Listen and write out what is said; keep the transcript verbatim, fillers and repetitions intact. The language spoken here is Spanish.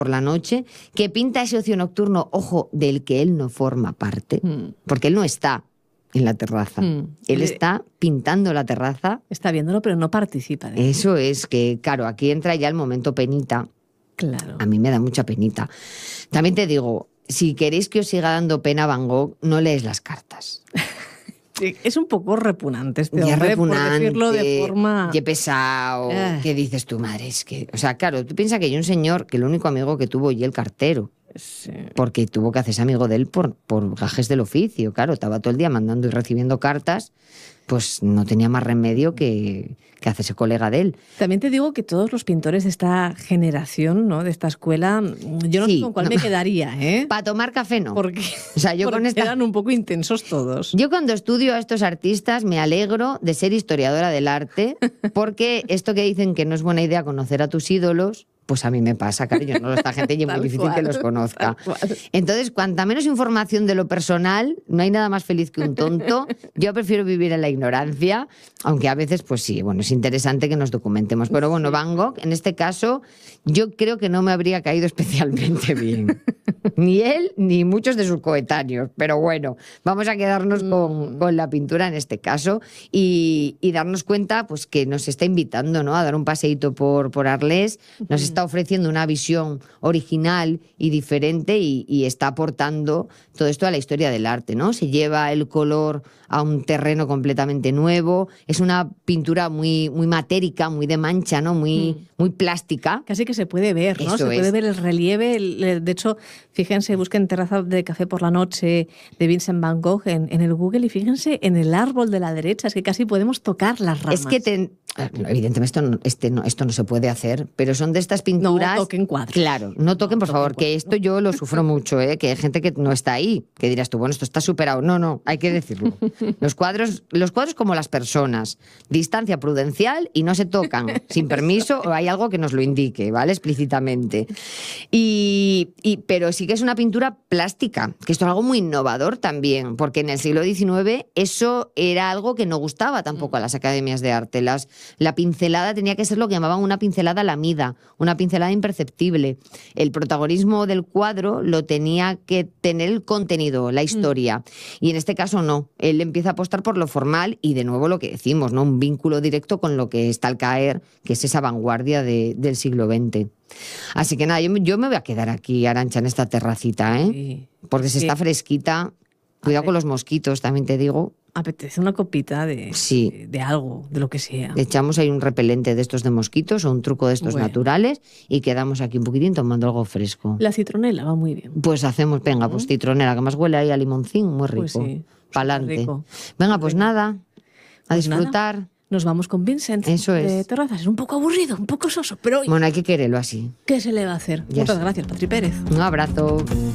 por la noche, que pinta ese ocio nocturno, ojo, del que él no forma parte, mm. porque él no está en la terraza. Mm. Él está pintando la terraza. Está viéndolo, pero no participa de Eso es, que claro, aquí entra ya el momento penita. Claro. A mí me da mucha penita. También te digo, si queréis que os siga dando pena Van Gogh, no lees las cartas. Es un poco repugnante este ya hombre, repugnante, por decirlo de forma... Y pesado. Ah. ¿Qué dices tú, madre? Es que, o sea, claro, tú piensas que hay un señor que el único amigo que tuvo y el cartero. Sí. Porque tuvo que hacerse amigo de él por, por gajes del oficio. Claro, estaba todo el día mandando y recibiendo cartas, pues no tenía más remedio que, que hacerse colega de él. También te digo que todos los pintores de esta generación, ¿no?, de esta escuela, yo no sí, sé con cuál no, me quedaría, ¿eh? Para tomar café no. Porque, o sea, yo porque con esta... eran un poco intensos todos. Yo cuando estudio a estos artistas me alegro de ser historiadora del arte, porque esto que dicen que no es buena idea conocer a tus ídolos, pues a mí me pasa, cariño, no, esta gente y es muy difícil cual, que los conozca. Entonces, cuanta menos información de lo personal, no hay nada más feliz que un tonto. Yo prefiero vivir en la ignorancia, aunque a veces, pues sí, bueno, es interesante que nos documentemos. Pero bueno, Van Gogh, en este caso, yo creo que no me habría caído especialmente bien. Ni él, ni muchos de sus coetáneos. Pero bueno, vamos a quedarnos con, con la pintura en este caso y, y darnos cuenta, pues, que nos está invitando, ¿no?, a dar un paseíto por, por Arles, nos está ofreciendo una visión original y diferente y, y está aportando todo esto a la historia del arte, ¿no? Se lleva el color a un terreno completamente nuevo, es una pintura muy, muy matérica, muy de mancha, ¿no?, muy, mm. muy plástica. Casi que se puede ver, ¿no? Eso se es. puede ver el relieve. El, de hecho, fíjense, busquen Terraza de Café por la Noche de Vincent Van Gogh en, en el Google y fíjense en el árbol de la derecha, es que casi podemos tocar las ramas. Es que te... Evidentemente esto no, este no, esto no se puede hacer, pero son de estas pinturas... No toquen cuadros. Claro, no toquen, no por toquen favor, cuadros. Que esto yo lo sufro mucho, ¿eh? Que hay gente que no está ahí, que dirás tú, bueno, esto está superado. No, no, hay que decirlo. Los cuadros, los cuadros como las personas, distancia prudencial y no se tocan sin permiso o hay algo que nos lo indique, ¿vale? Explícitamente. Y, y, pero sí que es una pintura plástica, que esto es algo muy innovador también, porque en el siglo diecinueve eso era algo que no gustaba tampoco a las academias de arte. Las, la pincelada tenía que ser lo que llamaban una pincelada lamida, una pincelada imperceptible. El protagonismo del cuadro lo tenía que tener el contenido, la historia. Mm. Y en este caso no. Él empieza a apostar por lo formal y de nuevo lo que decimos, ¿no? Un vínculo directo con lo que está al caer, que es esa vanguardia de, del siglo veinte. Así que nada, yo, yo me voy a quedar aquí, Arantxa, en esta terracita, ¿eh? Sí. Porque se sí. está fresquita. Cuidado con los mosquitos, también te digo. Apetece una copita de, sí. de, de algo, de lo que sea. Echamos ahí un repelente de estos de mosquitos o un truco de estos bueno. naturales y quedamos aquí un poquitín tomando algo fresco. La citronela va muy bien. Pues hacemos, venga, pues citronela, que más huele ahí a limoncín, muy rico. Pues sí, pa'lante. Rico. Venga, pues rico. nada, a pues disfrutar. Nada. Nos vamos con Vincent Eso es. de Terrazas. Es un poco aburrido, un poco soso, pero hoy... Bueno, hay que quererlo así. ¿Qué se le va a hacer? Ya Muchas sé. gracias, Patri Pérez. Un abrazo.